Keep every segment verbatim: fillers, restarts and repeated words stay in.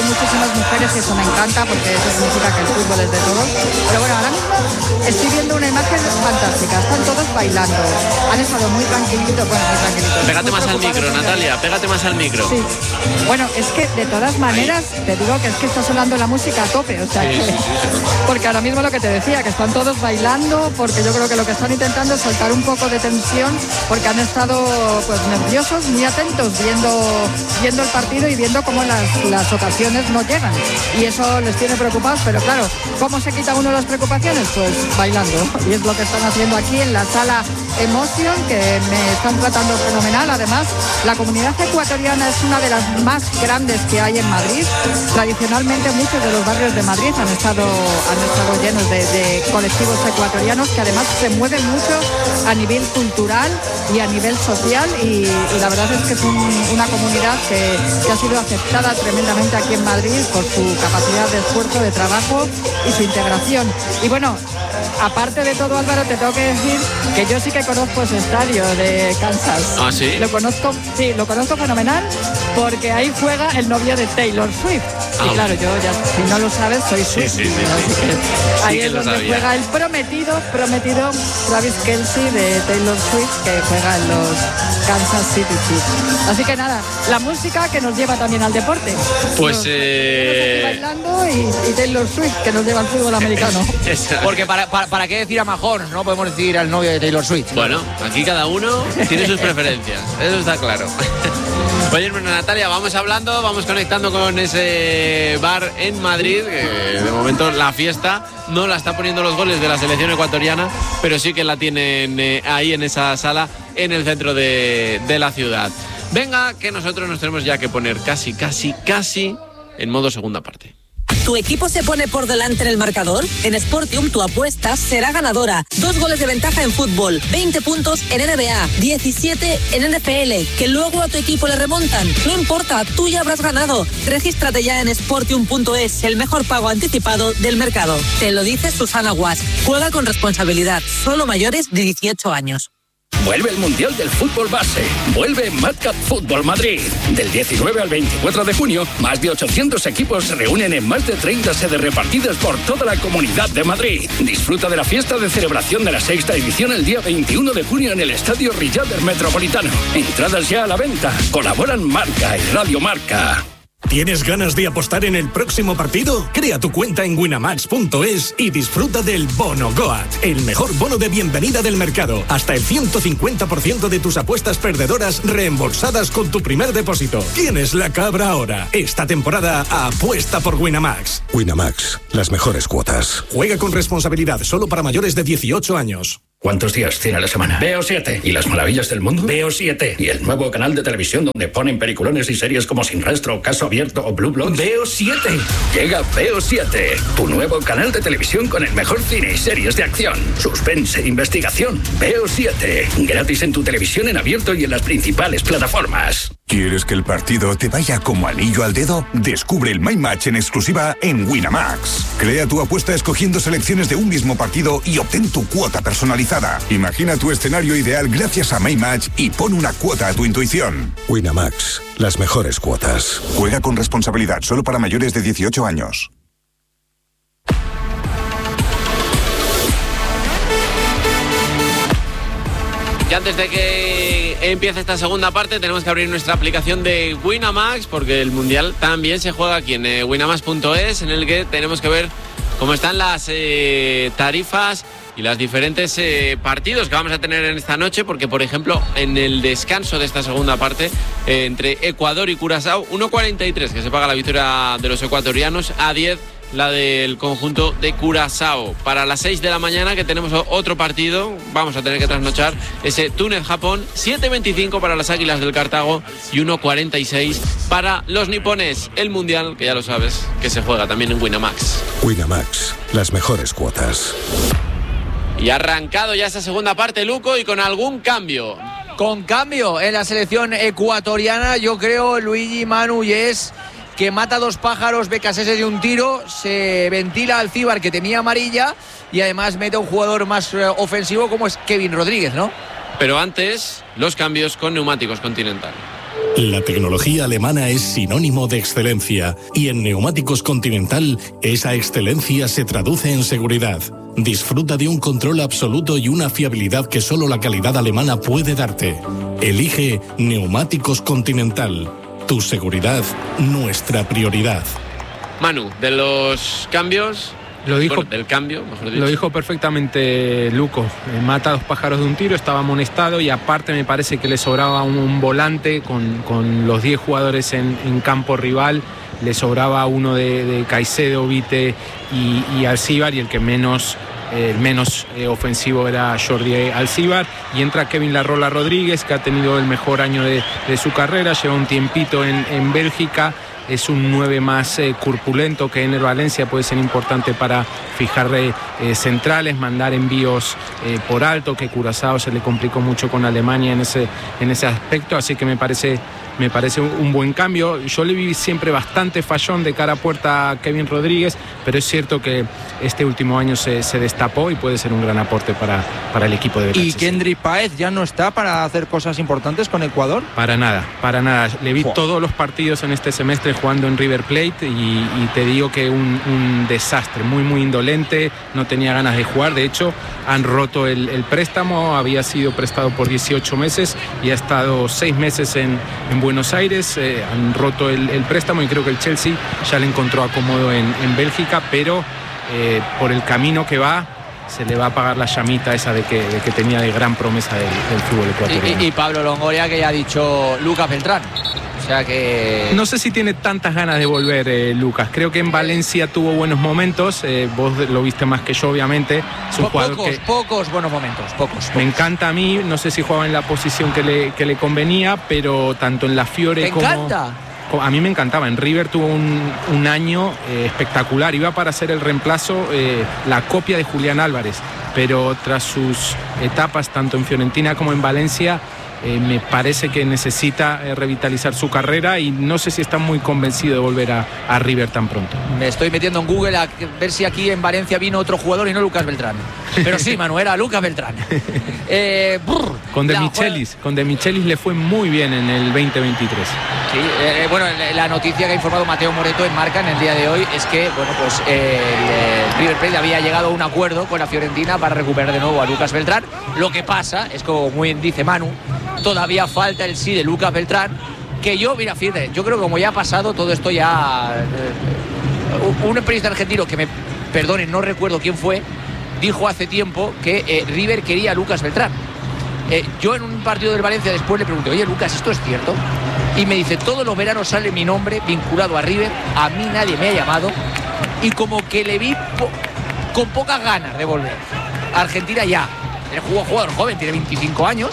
hay muchísimas mujeres y eso me encanta porque eso significa que el fútbol es de todos. Pero bueno, ahora mismo estoy viendo una imagen fantástica, están todos bailando, han estado muy tranquilitos, bueno, muy tranquilitos. Pégate más al micro, Natalia, pégate más al micro. Sí. Bueno, es que de todas maneras, ahí te digo que es que está sonando la música a tope, o sea, sí, que, sí, sí. porque ahora mismo lo que te decía, que están todos bailando, porque yo creo que lo que están intentando es soltar un poco de tensión, porque han estado pues nerviosos, muy atentos, viendo, viendo el partido y viendo cómo las, las ocasiones no llegan. Y eso les tiene preocupados, pero claro, ¿cómo se quita uno las preocupaciones? Pues bailando. Y es lo que están haciendo aquí en la sala Emotion, que me están tratando fenomenal. Además, la comunidad ecuatoriana es una de las más grandes que hay en Madrid. Tradicionalmente muchos de los barrios de Madrid han estado, han estado llenos de, de colectivos ecuatorianos que además se mueven mucho a nivel cultural y a nivel social y, y la verdad es que es un, una comunidad que, que ha sido aceptada tremendamente aquí en Madrid por su capacidad de esfuerzo, de trabajo y su integración. Y bueno, aparte de todo, Álvaro, te tengo que decir que yo sí que conozco ese estadio de Kansas. ¿Ah, sí? Lo conozco, sí, lo conozco fenomenal porque ahí juega el novio de Taylor Swift. Ah, y claro, yo ya, si no lo sabes, soy Swift. Sí, sí, sí, sí. Así que ahí sí que es donde sabía. juega el prometido, prometido Travis Kelce de Taylor Swift, que juega en los Kansas City Chiefs. Así que nada, la música que nos lleva también al deporte. Pues Nos, eh... bailando y, y Taylor Swift que nos lleva al fútbol americano. Porque para, para, para qué decir a Majón, no podemos decir al novio de Taylor Swift. Bueno, aquí cada uno tiene sus preferencias, eso está claro. Oye, hermana Natalia, vamos hablando, vamos conectando con ese bar en Madrid, que de momento la fiesta no la está poniendo los goles de la selección ecuatoriana, pero sí que la tienen eh, ahí en esa sala, en el centro de, de la ciudad. Venga, que nosotros nos tenemos ya que poner casi, casi, casi en modo segunda parte. ¿Tu equipo se pone por delante en el marcador? En Sportium tu apuesta será ganadora. Dos goles de ventaja en fútbol, veinte puntos en N B A, diecisiete en N F L, que luego a tu equipo le remontan. No importa, tú ya habrás ganado. Regístrate ya en sportium punto es, el mejor pago anticipado del mercado. Te lo dice Susana Guas. Juega con responsabilidad, solo mayores de dieciocho años. Vuelve el Mundial del Fútbol Base. Vuelve Madcap Fútbol Madrid. Del diecinueve al veinticuatro de junio, más de ochocientos equipos se reúnen en más de treinta sedes repartidas por toda la Comunidad de Madrid. Disfruta de la fiesta de celebración de la sexta edición el día veintiuno de junio en el Estadio Riader Metropolitano. Entradas ya a la venta. Colaboran Marca y Radio Marca. ¿Tienes ganas de apostar en el próximo partido? Crea tu cuenta en winamax punto es y disfruta del Bono Goat, el mejor bono de bienvenida del mercado. Hasta el ciento cincuenta por ciento de tus apuestas perdedoras reembolsadas con tu primer depósito. Tienes la cabra ahora. Esta temporada apuesta por Winamax. Winamax, las mejores cuotas. Juega con responsabilidad, solo para mayores de dieciocho años. ¿Cuántos días tiene la semana? Veo siete. ¿Y las maravillas del mundo? Veo siete. ¿Y el nuevo canal de televisión donde ponen peliculones y series como Sin Rastro, Caso Abierto o Blue Bloods? Veo siete. Llega Veo siete, tu nuevo canal de televisión con el mejor cine y series de acción, suspense e investigación. Veo siete. Gratis en tu televisión en abierto y en las principales plataformas. ¿Quieres que el partido te vaya como anillo al dedo? Descubre el My Match en exclusiva en Winamax. Crea tu apuesta escogiendo selecciones de un mismo partido y obtén tu cuota personalizada. Imagina tu escenario ideal gracias a My Match y pon una cuota a tu intuición. Winamax, las mejores cuotas. Juega con responsabilidad, solo para mayores de dieciocho años. Y antes de que empiece esta segunda parte tenemos que abrir nuestra aplicación de Winamax porque el Mundial también se juega aquí en eh, winamax punto es, en el que tenemos que ver cómo están las eh, tarifas y los diferentes eh, partidos que vamos a tener en esta noche, porque por ejemplo en el descanso de esta segunda parte eh, entre Ecuador y Curazao, uno cuarenta y tres que se paga la victoria de los ecuatorianos, a diez la del conjunto de Curazao. Para las seis de la mañana, que tenemos otro partido, vamos a tener que trasnochar ese Túnez-Japón, siete veinticinco para las Águilas del Cartago y uno cuarenta y seis para los nipones. El Mundial, que ya lo sabes, que se juega también en Winamax. Winamax, las mejores cuotas. Y ha arrancado ya esta segunda parte, Luco, y con algún cambio. Con cambio en la selección ecuatoriana, yo creo, Luigi Manu, y es que mata dos pájaros, Becasese de un tiro, se ventila al Cíbar que tenía amarilla y además mete a un jugador más eh, ofensivo como es Kevin Rodríguez, ¿no? Pero antes, los cambios con Neumáticos Continental. La tecnología alemana es sinónimo de excelencia y en Neumáticos Continental esa excelencia se traduce en seguridad. Disfruta de un control absoluto y una fiabilidad que solo la calidad alemana puede darte. Elige Neumáticos Continental. Tu seguridad, nuestra prioridad. Manu, de los cambios... Lo dijo, bueno, del cambio, mejor dicho. Lo dijo perfectamente Luco. Eh, mata a dos pájaros de un tiro, estaba amonestado y aparte me parece que le sobraba un, un volante con, con los diez jugadores en, en campo rival. Le sobraba uno de, de Caicedo, Vite y, y Alcíbar, y el que menos, eh, el menos eh, ofensivo era Jordi Alcíbar. Y entra Kevin Larrola Rodríguez, que ha tenido el mejor año de, de su carrera, lleva un tiempito en, en Bélgica. Es un nueve más eh, corpulento que Ener Valencia, puede ser importante para fijar eh, centrales, mandar envíos eh, por alto, que Curazao se le complicó mucho con Alemania en ese, en ese aspecto, así que me parece, me parece un, un buen cambio. Yo le vi siempre bastante fallón de cara a puerta a Kevin Rodríguez, pero es cierto que este último año se, se destapó y puede ser un gran aporte para, para el equipo de Becaceses. ¿Y Kendry Páez ya no está para hacer cosas importantes con Ecuador? Para nada, para nada. Le vi oh. todos los partidos en este semestre jugando en River Plate y, y te digo que un, un desastre, muy muy indolente, no tenía ganas de jugar. De hecho, han roto el, el préstamo, había sido prestado por dieciocho meses y ha estado seis meses en, en Buenos Aires. Eh, han roto el, el préstamo y creo que el Chelsea ya le encontró acomodo en, en Bélgica, pero eh, por el camino que va se le va a apagar la llamita esa de que, de que tenía de gran promesa del, del fútbol ecuatoriano. Y, y, y Pablo Longoria, que ya ha dicho Lucas Beltrán. O sea que... No sé si tiene tantas ganas de volver, eh, Lucas. Creo que en Valencia tuvo buenos momentos. Eh, vos lo viste más que yo, obviamente. Es un po jugador pocos, que... pocos buenos momentos. Pocos, pocos. Me encanta a mí. No sé si jugaba en la posición que le, que le convenía, pero tanto en la Fiore ¿Te como... encanta? A mí me encantaba. En River tuvo un, un año eh, espectacular. Iba para hacer el reemplazo, eh, la copia de Julián Álvarez. Pero tras sus etapas, tanto en Fiorentina como en Valencia... Eh, me parece que necesita eh, revitalizar su carrera y no sé si está muy convencido de volver a, a River tan pronto. Me estoy metiendo en Google a ver si aquí en Valencia vino otro jugador y no Lucas Beltrán. Pero sí, Manu, era Lucas Beltrán. Eh, brr, con De Michelis, con De Michelis le fue muy bien en el veinte veintitrés. Sí, eh, bueno, la noticia que ha informado Mateo Moreto en Marca en el día de hoy es que, bueno, pues eh, el, el River Plate había llegado a un acuerdo con la Fiorentina para recuperar de nuevo a Lucas Beltrán. Lo que pasa es, como muy bien dice Manu, todavía falta el sí de Lucas Beltrán, que yo, mira, fíjate, yo creo que como ya ha pasado todo esto ya... Eh, un periodista argentino que me perdonen, no recuerdo quién fue, dijo hace tiempo que eh, River quería a Lucas Beltrán. Eh, yo en un partido del Valencia después le pregunté, oye Lucas, ¿esto es cierto? Y me dice, todos los veranos sale mi nombre vinculado a River, a mí nadie me ha llamado, y como que le vi po con pocas ganas de volver. Argentina ya, el jugador joven, tiene veinticinco años,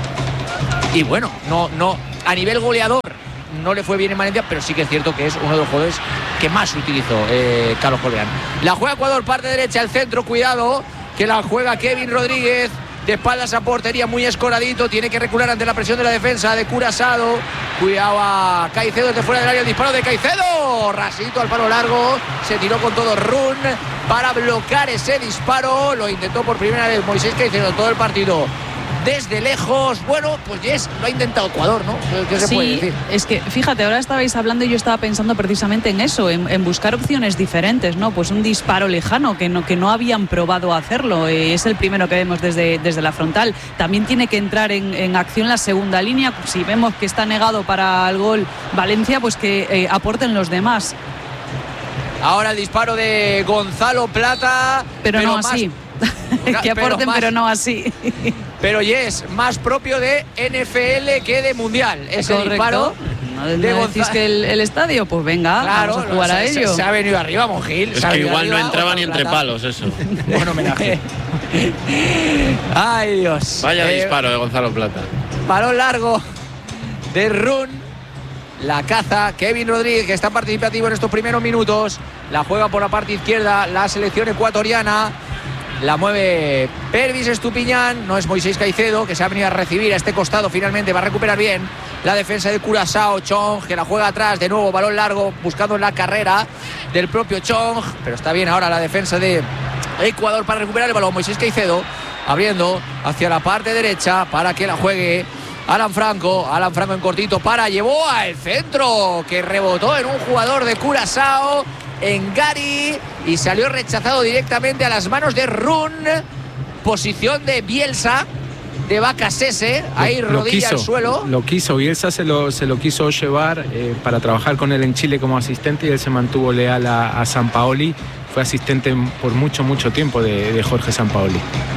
y bueno, no, no, a nivel goleador no le fue bien en Valencia, pero sí que es cierto que es uno de los jugadores que más utilizó eh, Carlos Corleán. La juega Ecuador, parte derecha, el centro, cuidado, que la juega Kevin Rodríguez, de espaldas a portería, muy escoradito, tiene que recular ante la presión de la defensa de Curazao. Cuidado a Caicedo desde fuera del área, el disparo de Caicedo, rasito al palo largo, se tiró con todo Run para bloquear ese disparo, lo intentó por primera vez Moisés Caicedo todo el partido desde lejos. Bueno, pues yes, lo ha intentado Ecuador, ¿no? ¿Qué se sí, puede decir? Es que, fíjate, ahora estabais hablando y yo estaba pensando precisamente en eso, en, en buscar opciones diferentes, ¿no? Pues un disparo lejano, que no, que no habían probado hacerlo. Eh, es el primero que vemos desde, desde la frontal. También tiene que entrar en, en acción la segunda línea. Si vemos que está negado para el gol Valencia, pues que eh, aporten los demás. Ahora el disparo de Gonzalo Plata. Pero, pero no más... así. que aporten, pero, más, pero no así. Pero yes, más propio de N F L que de Mundial. Ese Correcto. disparo. ¿No, de ¿no decís que el, el estadio? Pues venga, claro, vamos a jugar no, a se, ello. Se, se ha venido arriba, Mongil. Es que igual arriba, no entraba ni entre palos eso. Buen homenaje. Ay, Dios. Vaya eh, disparo de Gonzalo Plata. Balón largo de Run. La caza Kevin Rodríguez, que está participativo en estos primeros minutos. La juega por la parte izquierda la selección ecuatoriana. La mueve Pervis Estupiñán, no es Moisés Caicedo, que se ha venido a recibir a este costado, finalmente va a recuperar bien la defensa de Curazao. Chong, que la juega atrás, de nuevo balón largo, buscando la carrera del propio Chong, pero está bien ahora la defensa de Ecuador para recuperar el balón. Moisés Caicedo abriendo hacia la parte derecha para que la juegue Alan Franco, Alan Franco en cortito para, llevó al centro, que rebotó en un jugador de Curazao, en Gary, y salió rechazado directamente a las manos de Run. Posición de Bielsa, de Bacasese, ahí Lo- lo rodilla quiso, al suelo. Lo quiso, Bielsa se lo, se lo quiso llevar eh, para trabajar con él en Chile como asistente, y él se mantuvo leal a, a Sampaoli. Fue asistente por mucho, mucho tiempo de, de Jorge Sampaoli.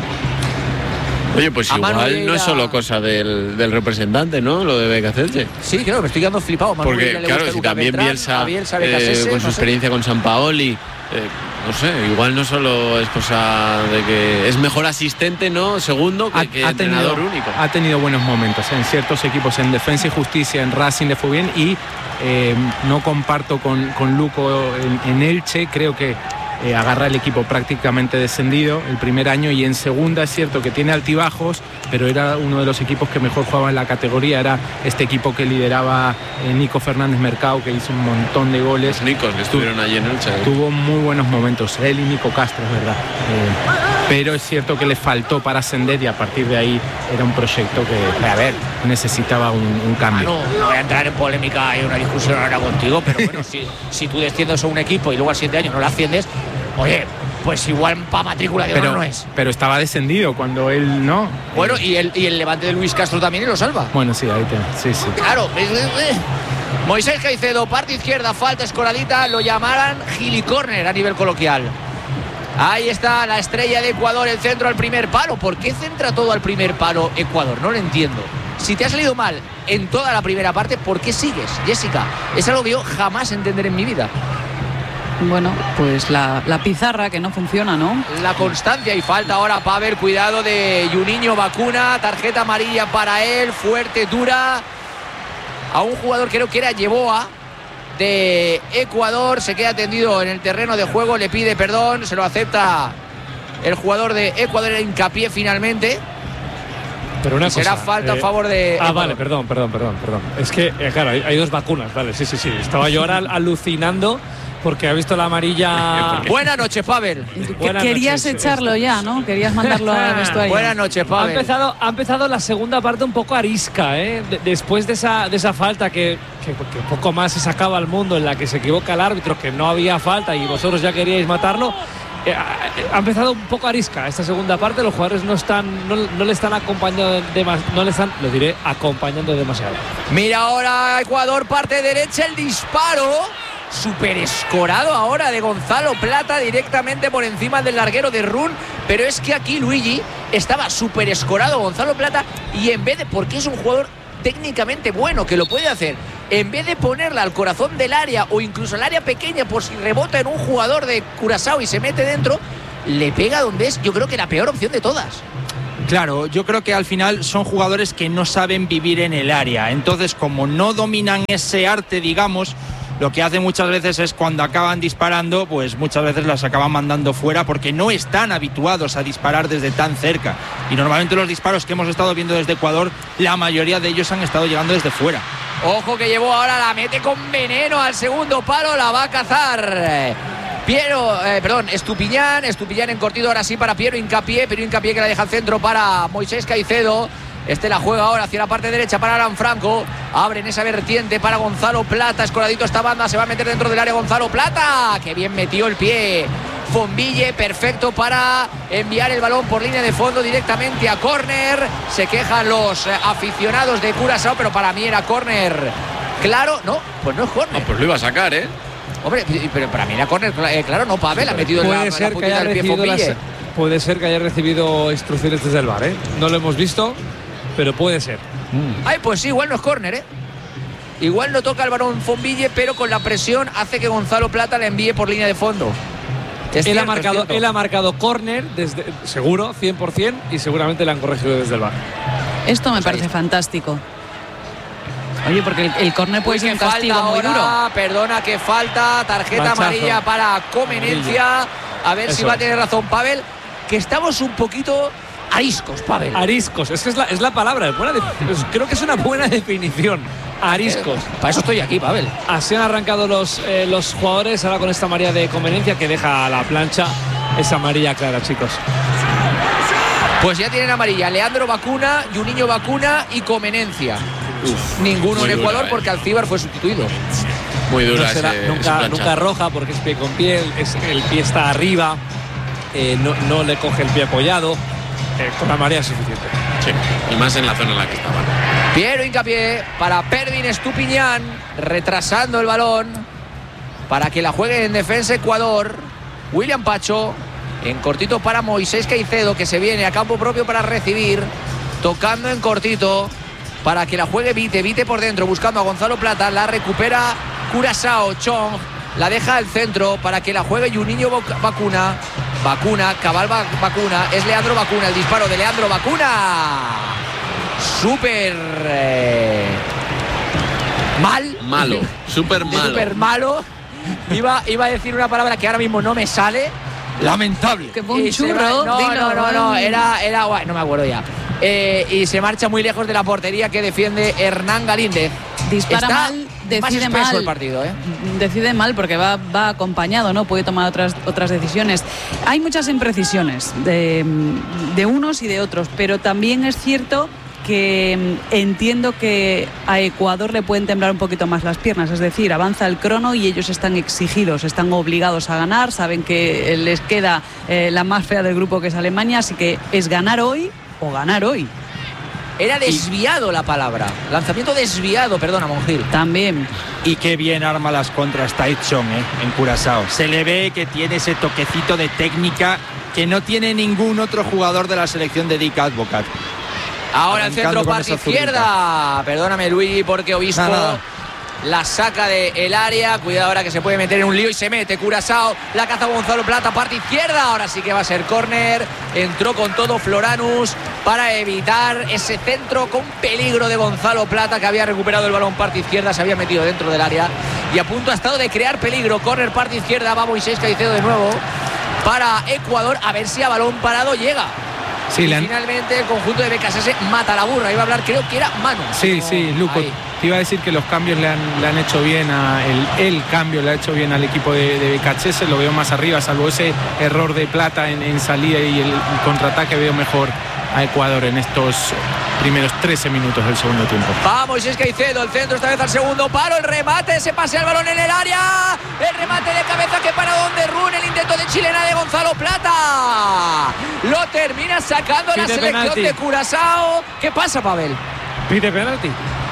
Oye, pues A Manu igual Vieira- no es solo cosa del, del representante, ¿no? Lo de Becasese. Sí, claro, me estoy quedando flipado. Manu Porque, Vieira le claro, gusta si Luca también Beltrán, Bielsa, a Bielsa, eh, Becasese, con su no sé. experiencia con Sampaoli, eh, no sé, igual no solo es cosa de que es mejor asistente, ¿no? Segundo, que, que entrenador único. ha tenido buenos momentos en ciertos equipos, en Defensa y Justicia, en Racing le fue bien, y eh, no comparto con, con Luco en, en Elche. Creo que eh, agarra el equipo prácticamente descendido el primer año, y en segunda es cierto que tiene altibajos, pero era uno de los equipos que mejor jugaba en la categoría. Era este equipo que lideraba eh, Nico Fernández Mercado, que hizo un montón de goles. Los Nicos que estuvieron allí en Elche. Tuvo muy buenos momentos, él y Nico Castro, es verdad. Eh, pero es cierto que le faltó para ascender, y a partir de ahí era un proyecto que, a ver, necesitaba un, un cambio. Ah, no, no voy a entrar en polémica y una discusión ahora contigo, pero bueno, si, si tú desciendes a un equipo y luego a siete años no lo asciendes, oye, pues igual para matrícula de honor Pero, no es. pero estaba descendido cuando él no. Bueno, y el, y el levante de Luis Castro también y lo salva. Bueno, sí, ahí te, sí, sí. Claro. Moisés Caicedo, parte izquierda, falta escoradita, lo llamarán gilicorner a nivel coloquial. Ahí está la estrella de Ecuador, el centro al primer palo. ¿Por qué centra todo al primer palo Ecuador? No lo entiendo. Si te ha salido mal en toda la primera parte, ¿por qué sigues, Jessica? Es algo que yo jamás entenderé en mi vida. Bueno, pues la, la pizarra que no funciona, ¿no? La constancia, y falta ahora Pavel, cuidado de Juninho Vacuna, tarjeta amarilla para él, fuerte, dura, a un jugador, creo que era Yeboah, de Ecuador. Se queda tendido en el terreno de juego, le pide perdón, se lo acepta el jugador de Ecuador, era Hincapié finalmente. Pero una Y será cosa, falta a eh, favor de Ah, Ecuador. vale, perdón, perdón, perdón, perdón. Es que, eh, claro, hay, hay dos vacunas, vale, sí, sí, sí. Estaba yo ahora alucinando porque ha visto la amarilla. Buenas noches, Pavel. Buenas Querías noches. echarlo ya, ¿no? Querías mandarlo al vestuario. Buenas noches, Ha Pavel. empezado, ha empezado la segunda parte un poco arisca, ¿eh? De- después de esa, de esa falta que, que, que poco más se sacaba al mundo, en la que se equivoca el árbitro, que no había falta y vosotros ya queríais matarlo. Eh, ha, ha empezado un poco arisca esta segunda parte. Los jugadores no están, no, no le están acompañando demasiado, no le están, lo diré, acompañando demasiado. Mira ahora Ecuador, parte derecha, el disparo. Súper escorado ahora de Gonzalo Plata, directamente por encima del larguero de Run. Pero es que aquí Luigi estaba súper escorado Gonzalo Plata, y en vez de, porque es un jugador técnicamente bueno que lo puede hacer, en vez de ponerla al corazón del área o incluso al área pequeña por si rebota en un jugador de Curazao y se mete dentro, le pega donde es, yo creo que la peor opción de todas. Claro, yo creo que al final son jugadores que no saben vivir en el área. Entonces, como no dominan ese arte, digamos, lo que hacen muchas veces es, cuando acaban disparando, pues muchas veces las acaban mandando fuera porque no están habituados a disparar desde tan cerca. Y normalmente los disparos que hemos estado viendo desde Ecuador, la mayoría de ellos han estado llegando desde fuera. Ojo que llevó ahora, la mete con veneno al segundo palo, la va a cazar Piero, eh, perdón, Estupiñán, Estupiñán en cortido ahora sí para Piero Hincapié, Piero Hincapié que la deja al centro para Moisés Caicedo. Este la juega ahora hacia la parte derecha para Alan Franco. Abre en esa vertiente para Gonzalo Plata. Escoradito esta banda. Se va a meter dentro del área Gonzalo Plata. Que bien metió el pie Fombille. Perfecto para enviar el balón por línea de fondo directamente a córner. Se quejan los aficionados de Curazao, pero para mí era córner. Claro, no, pues no es córner. No, pues lo iba a sacar, ¿eh? Hombre, pero para mí era córner. Eh, claro, no, Pavel ha metido en la, Puede la ser que puntita haya del pie recibido Fombille. las, puede ser que haya recibido instrucciones desde el V A R, ¿eh? No lo hemos visto, pero puede ser. Ay, pues sí, igual no es córner, ¿eh? Igual no toca el balón Fombille, pero con la presión hace que Gonzalo Plata le envíe por línea de fondo. Es Él, cierto, ha marcado, es cierto. él ha marcado córner, desde, seguro, cien por ciento, y seguramente le han corregido desde el V A R. Esto me parece fantástico. Oye, porque el, el córner puede Uy, ser que un castigo falta muy duro. ahora, perdona, que falta, tarjeta Manchazo. amarilla para Comenencia. A ver si Eso va a es. tener razón Pavel, que estamos un poquito ariscos, Pavel. Ariscos, es que es la, es la palabra, es buena de- es- creo que es una buena definición. Ariscos. Eh, para eso estoy aquí, Pavel. Así han arrancado los, eh, los jugadores, ahora con esta amarilla de conveniencia que deja a la plancha esa amarilla clara, chicos. Pues ya tienen amarilla Leandro Bacuna, Juninho Bacuna y Comenencia. Uf, ninguno en Ecuador dura, porque Alcíbar fue sustituido. Muy dura. No será, ese, nunca, ese nunca roja porque es pie con pie, es, el pie está arriba, eh, no, no le coge el pie apoyado. Eh, con la marea es suficiente. Sí, y más en la zona en la que estaban. Piero Hincapié para Pervin Estupiñán, retrasando el balón para que la juegue en defensa Ecuador. William Pacho en cortito para Moisés Caicedo, que se viene a campo propio para recibir, tocando en cortito para que la juegue Vite, Vite por dentro buscando a Gonzalo Plata, la recupera Curaçao, Chong la deja al centro para que la juegue Juninho Bacuna, Bacuna, Cabal Bacuna, es Leandro Bacuna, el disparo de Leandro Bacuna, súper eh, mal, malo, súper malo, súper malo. Iba, iba a decir una palabra que ahora mismo no me sale. Lamentable. Que fue un churro. No, dilo, no, no, no, era, era, bueno, no me acuerdo ya. Eh, y se marcha muy lejos de la portería que defiende Hernán Galíndez. Dispara Está mal, decide más mal. El partido, ¿eh? Decide mal porque va, va acompañado, ¿no? Puede tomar otras, otras decisiones. Hay muchas imprecisiones de, de unos y de otros, pero también es cierto que entiendo que a Ecuador le pueden temblar un poquito más las piernas, es decir, avanza el crono y ellos están exigidos, están obligados a ganar, saben que les queda eh, la más fea del grupo, que es Alemania, así que es ganar hoy o ganar hoy. Era desviado la palabra, lanzamiento desviado, perdona, Monjil. También. Y qué bien arma las contras Taichung, ¿eh? En Curaçao. Se le ve que tiene ese toquecito de técnica que no tiene ningún otro jugador de la selección de Dick Advocat. Ahora el centro parte izquierda. Perdóname, Luigi, porque Obispo nada, nada. la saca del área. Cuidado ahora que se puede meter en un lío y se mete Curaçao. La caza Gonzalo Plata, parte izquierda. Ahora sí que va a ser córner. Entró con todo Floranus para evitar ese centro con peligro de Gonzalo Plata, que había recuperado el balón parte izquierda. Se había metido dentro del área y a punto ha estado de crear peligro. Córner parte izquierda. Va Moisés Caicedo de nuevo para Ecuador. A ver si a balón parado llega. Sí, y han... finalmente el conjunto de Becasese mata la burra. Iba a hablar, creo que era Manu. Sí, como... sí, Luco. Ahí. Te iba a decir que los cambios le han, le han hecho bien, a el, el cambio le ha hecho bien al equipo de, de Becasese. Lo veo más arriba, salvo ese error de Plata en, en salida y el, el contraataque. Veo mejor a Ecuador en estos primeros trece minutos del segundo tiempo. Vamos, es Caicedo, el centro esta vez al segundo paro, el remate, se pasea el balón en el área, el remate de cabeza que para donde Run, el intento de chilena de Gonzalo Plata, lo termina sacando Pide la selección penalti. de Curaçao. ¿Qué pasa, Pavel? Pide penalti.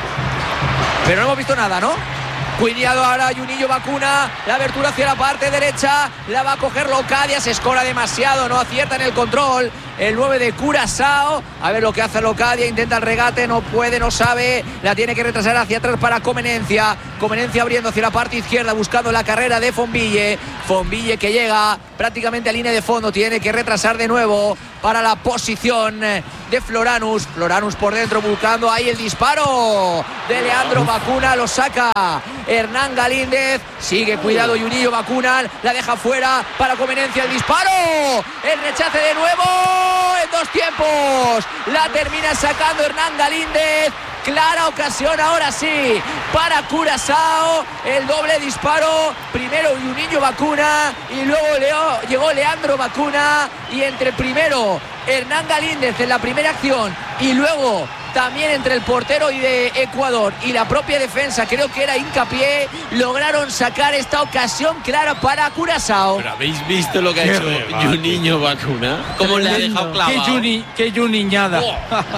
Pero no hemos visto nada, ¿no? Cuidado ahora Juninho Bacuna, la abertura hacia la parte derecha, la va a coger Locadia, se escora demasiado, no acierta en el control el nueve de Curaçao. A ver lo que hace Locadia, intenta el regate, no puede, no sabe, la tiene que retrasar hacia atrás para Comenencia. Comenencia abriendo hacia la parte izquierda, buscando la carrera de Fonville. Fonville que llega prácticamente a línea de fondo, tiene que retrasar de nuevo para la posición de Floranus. Floranus por dentro buscando ahí el disparo de Leandro Bacuna, lo saca Hernán Galíndez, sigue cuidado Juninho Bacuna, la deja fuera para Comenencia, el disparo, el rechace de nuevo en dos tiempos, la termina sacando Hernán Galíndez. Clara ocasión ahora sí para Curaçao, el doble disparo, primero Juninho Bacuna y luego Leo, llegó Leandro Bacuna, y entre primero Hernán Galíndez en la primera acción y luego también entre el portero y de Ecuador y la propia defensa, creo que era Hincapié, lograron sacar esta ocasión clara para Curaçao. Pero ¿habéis visto lo que ha hecho Juninho Bacuna? ¿Cómo le ha dejado clavado? Qué, Juni, qué Juniñada. Oh.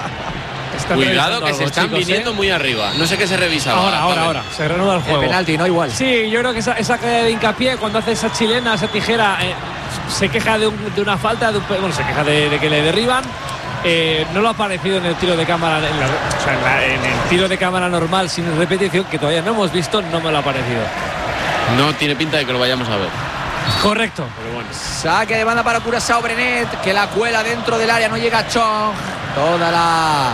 Cuidado que se están chicos, viniendo ¿eh? muy arriba. No sé qué se revisaba. Ahora, ahora, ahora. Se reanuda el juego. El penalti, no igual. Sí, yo creo que esa, esa caída de Hincapié, cuando hace esa chilena, esa tijera, eh, se queja de, un, de una falta, de un, bueno, se queja de, de que le derriban. Eh, no lo ha aparecido en el tiro de cámara, en, la, o sea, en, la, en el tiro de cámara normal sin repetición, que todavía no hemos visto, no me lo ha parecido. No tiene pinta de que lo vayamos a ver. Correcto. Pero bueno. Saque de banda para Curaçao, Brenet, que la cuela dentro del área, no llega Chong. Toda la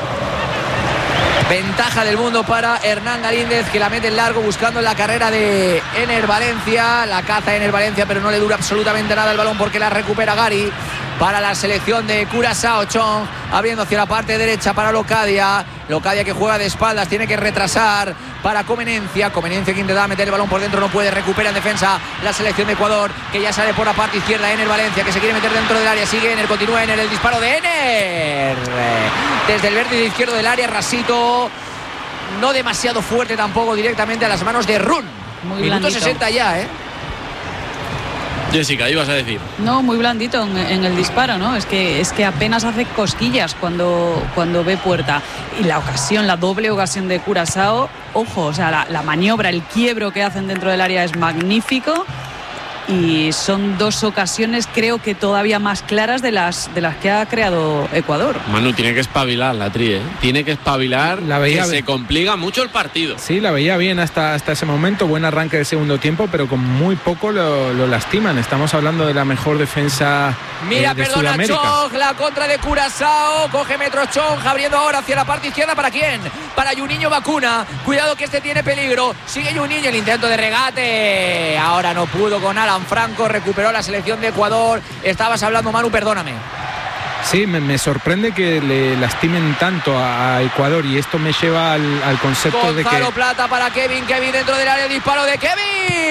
ventaja del mundo para Hernán Galíndez, que la mete en largo buscando la carrera de Ener Valencia. La caza Ener Valencia, pero no le dura absolutamente nada el balón porque la recupera Gary para la selección de Curazao. Chong abriendo hacia la parte derecha para Locadia. Locadia que juega de espaldas, tiene que retrasar para Comenencia. Comenencia que intenta meter el balón por dentro, no puede, recupera en defensa la selección de Ecuador, que ya sale por la parte izquierda. Ener Valencia que se quiere meter dentro del área, sigue Ener, continúa Ener, el disparo de Ener desde el vértice izquierdo del área, rasito, no demasiado fuerte tampoco, directamente a las manos de Run. Muy Minuto blandito. sesenta ya, ¿eh? Jessica, ibas a decir. No, muy blandito en, en el disparo, ¿no? Es que, es que apenas hace cosquillas cuando, cuando ve puerta. Y la ocasión, la doble ocasión de Curazao, ojo, o sea, la, la maniobra, el quiebro que hacen dentro del área es magnífico. Y son dos ocasiones, creo que todavía más claras de las, de las que ha creado Ecuador. Manu, tiene que espabilar la tri, ¿eh? Tiene que espabilar, La veía que bien. se complica mucho el partido. Sí, la veía bien hasta, hasta ese momento, buen arranque del segundo tiempo, pero con muy poco lo, lo lastiman. Estamos hablando de la mejor defensa Mira, eh, de perdona, Sudamérica. Chong, la contra de Curazao, coge metros Chong, abriendo ahora hacia la parte izquierda. ¿Para quién? Para Juninho Vacuna, cuidado que este tiene peligro, sigue Juninho, el intento de regate, ahora no pudo con Alan Franco, recuperó la selección de Ecuador. Estabas hablando, Manu, perdóname. Sí, me, me sorprende que le lastimen tanto a, a Ecuador, y esto me lleva al, al concepto de que... Gonzalo Plata para Kevin, Kevin dentro del área, disparo de Kevin,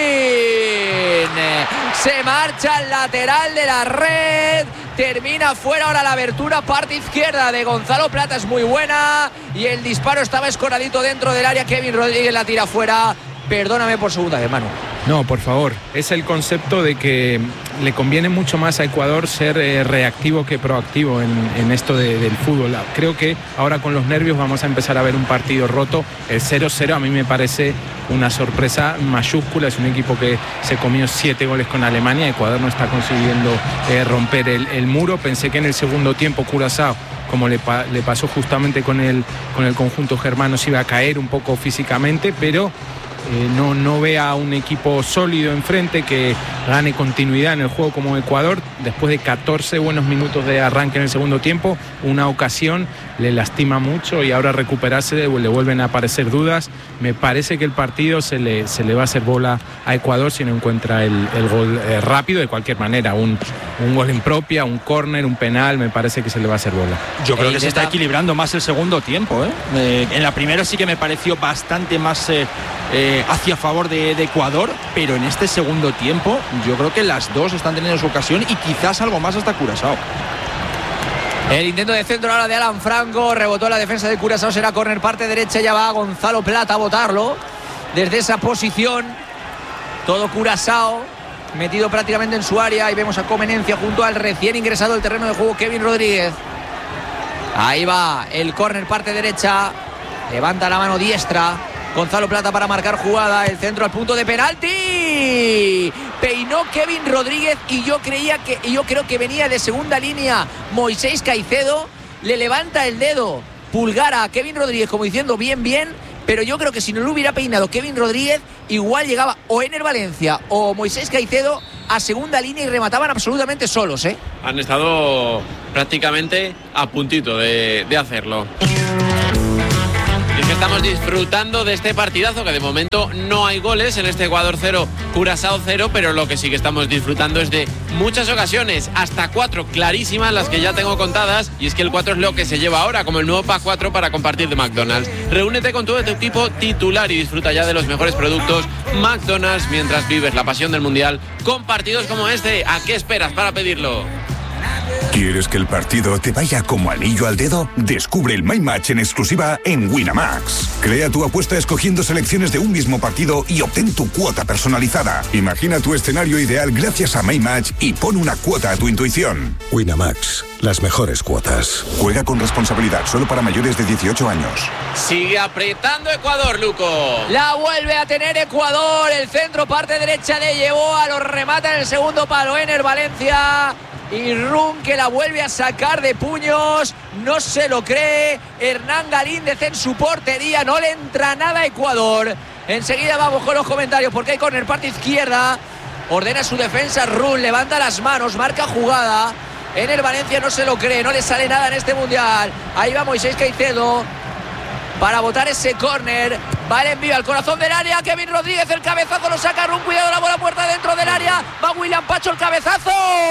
se marcha al lateral de la red, termina fuera. Ahora la abertura parte izquierda de Gonzalo Plata es muy buena y el disparo estaba escoradito dentro del área. Kevin Rodríguez la tira fuera. Perdóname por segunda vez, Manu. No, por favor, es el concepto de que le conviene mucho más a Ecuador ser eh, reactivo que proactivo en, en esto de, del fútbol. Creo que ahora con los nervios vamos a empezar a ver un partido roto. El cero cero a mí me parece una sorpresa mayúscula. Es un equipo que se comió siete goles con Alemania. Ecuador no está consiguiendo eh, romper el, el muro. Pensé que en el segundo tiempo Curazao, como le, pa, le pasó justamente con el, con el conjunto germano, se iba a caer un poco físicamente, pero... Eh, no, no ve a un equipo sólido enfrente que gane continuidad en el juego como Ecuador. Después de catorce buenos minutos de arranque en el segundo tiempo, una ocasión le lastima mucho y ahora recuperarse le vuelven a aparecer dudas. Me parece que el partido se le, se le va a hacer bola a Ecuador si no encuentra el, el gol eh, rápido. De cualquier manera, un, un gol en propia, un córner, un penal, me parece que se le va a hacer bola. Yo creo que se está equilibrando más el segundo tiempo, ¿eh? Eh, en la primera sí que me pareció bastante más eh, eh, hacia favor de, de Ecuador, pero en este segundo tiempo yo creo que las dos están teniendo su ocasión y quizás algo más hasta Curazao. El intento de centro ahora de Alan Franco, rebotó la defensa de Curazao, será córner parte derecha, ya va Gonzalo Plata a botarlo desde esa posición. Todo Curazao metido prácticamente en su área y vemos a Comenencia junto al recién ingresado al terreno de juego Kevin Rodríguez. Ahí va el córner parte derecha, levanta la mano diestra Gonzalo Plata para marcar jugada, el centro al punto de penalti, peinó Kevin Rodríguez y yo creía que y yo creo que venía de segunda línea Moisés Caicedo, le levanta el dedo pulgar a Kevin Rodríguez como diciendo bien, bien, pero yo creo que si no lo hubiera peinado Kevin Rodríguez, igual llegaba o Ener Valencia o Moisés Caicedo a segunda línea y remataban absolutamente solos, ¿eh? Han estado prácticamente a puntito de, de hacerlo. Y es que estamos disfrutando de este partidazo, que de momento no hay goles en este Ecuador cero, Curazao cero, pero lo que sí que estamos disfrutando es de muchas ocasiones, hasta cuatro clarísimas las que ya tengo contadas, y es que el cuatro es lo que se lleva ahora, como el nuevo Pack cuatro para compartir de McDonald's. Reúnete con todo tu equipo titular y disfruta ya de los mejores productos McDonald's mientras vives la pasión del Mundial con partidos como este. ¿A qué esperas para pedirlo? ¿Quieres que el partido te vaya como anillo al dedo? Descubre el My Match en exclusiva en Winamax. Crea tu apuesta escogiendo selecciones de un mismo partido y obtén tu cuota personalizada. Imagina tu escenario ideal gracias a My Match y pon una cuota a tu intuición. Winamax, las mejores cuotas. Juega con responsabilidad, solo para mayores de dieciocho años. Sigue apretando Ecuador, Luco. La vuelve a tener Ecuador, el centro parte derecha de Yeboa, lo remata en el segundo palo Ener Valencia. Y Run que la vuelve a sacar de puños, no se lo cree. Hernán Galíndez en su portería, no le entra nada a Ecuador. Enseguida vamos con los comentarios porque hay córner parte izquierda. Ordena su defensa Run, levanta las manos, marca jugada. Ener Valencia no se lo cree, no le sale nada en este mundial. Ahí va Moisés Caicedo para botar ese córner. Va el envío al corazón del área. Kevin Rodríguez, el cabezazo lo saca Run. Cuidado, la bola puerta dentro del área. Va William Pacho Nacho, el cabezazo.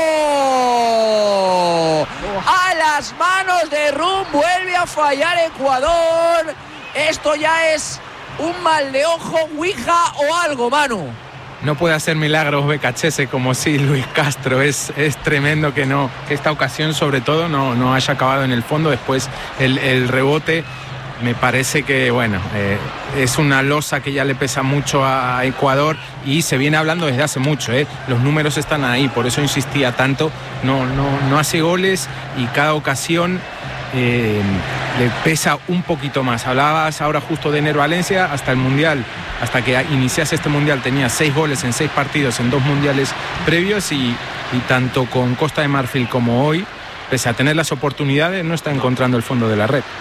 A las manos de Rum, vuelve a fallar Ecuador. Esto ya es un mal de ojo, ouija o algo, Manu. No puede hacer milagros Becachese como sí Luis Castro. Es, es tremendo que no que esta ocasión sobre todo no, no haya acabado en el fondo. Después el, el rebote me parece que bueno eh, es una losa que ya le pesa mucho a Ecuador y se viene hablando desde hace mucho. Eh. Los números están ahí, por eso insistía tanto. No, no, no hace goles y cada ocasión Eh, le pesa un poquito más. Hablabas ahora justo de Ener Valencia, hasta el Mundial, hasta que iniciase este Mundial tenía seis goles en seis partidos en dos mundiales previos y, y tanto con Costa de Marfil como hoy, pese a tener las oportunidades, no está encontrando el fondo de la red.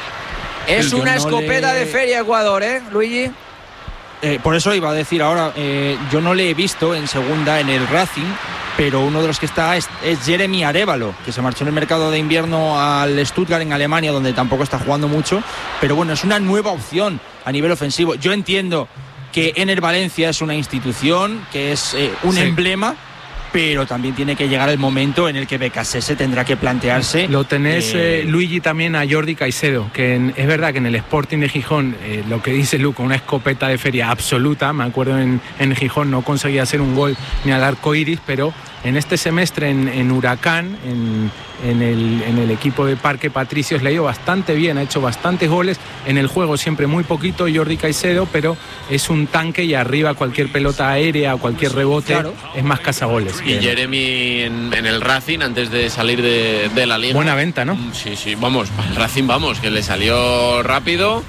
Es una no escopeta le... de feria Ecuador, ¿eh, Luigi? Eh, por eso iba a decir ahora, eh, yo no le he visto en segunda en el Racing, pero uno de los que está es, es Jeremy Arévalo, que se marchó en el mercado de invierno al Stuttgart en Alemania, donde tampoco está jugando mucho, pero bueno, es una nueva opción a nivel ofensivo. Yo entiendo que Ener Valencia es una institución, que es eh, un sí. emblema, pero también tiene que llegar el momento en el que Becasese tendrá que plantearse. Lo tenés, eh, eh, Luigi, también a Jordi Caicedo, que en, es verdad que en el Sporting de Gijón, eh, lo que dice Luco, una escopeta de feria absoluta. Me acuerdo en, en Gijón no conseguía hacer un gol ni al arco iris, pero en este semestre en, en Huracán, en, en, el, en el equipo de Parque Patricios, le ha ido bastante bien, ha hecho bastantes goles. En el juego siempre muy poquito Jordi Caicedo, pero es un tanque y arriba cualquier pelota aérea, cualquier rebote, claro, es más cazagoles. Y bien. Jeremy en, en el Racing, antes de salir de, de la liga. Buena venta, ¿no? Sí, sí, vamos, para el Racing vamos, que le salió rápido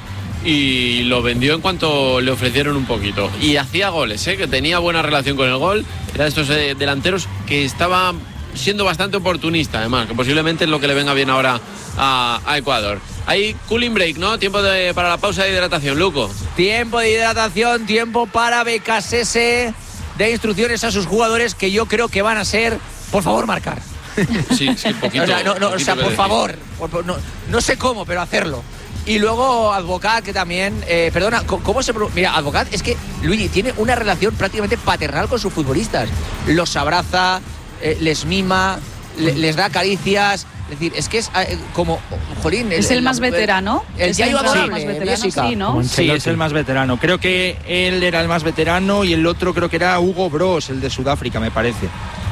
y lo vendió en cuanto le ofrecieron un poquito. Y hacía goles, ¿eh? Que tenía buena relación con el gol. Era de estos eh, delanteros que estaba siendo bastante oportunista, además, que posiblemente es lo que le venga bien ahora a, a Ecuador. Hay cooling break, ¿no? Tiempo de, para la pausa de hidratación, Luco. Tiempo de hidratación, tiempo para Becasese, de instrucciones a sus jugadores que yo creo que van a ser, por favor, marcar. Sí, sí, poquito. O sea, no, no, o sea por decir. favor, por, no, no sé cómo, pero hacerlo. Y luego Advocat, que también, eh, perdona, ¿cómo se pronuncia? Mira, Advocat es que Luigi tiene una relación prácticamente paternal con sus futbolistas. Los abraza, eh, les mima, le, les da caricias. Es decir, es que es eh, como, jolín. Es el, el más veterano. El Yayo adorable, más veterano, sí, ¿no? Sí, es el más veterano. Creo que él era el más veterano y el otro creo que era Hugo Bros, el de Sudáfrica, me parece.